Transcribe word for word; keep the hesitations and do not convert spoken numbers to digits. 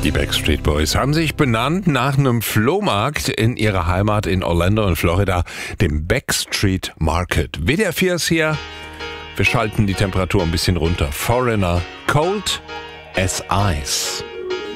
Die Backstreet Boys haben sich benannt nach einem Flohmarkt in ihrer Heimat in Orlando in Florida, dem Backstreet Market. W D R vier ist hier. Wir schalten die Temperatur ein bisschen runter. Foreigner, cold as ice.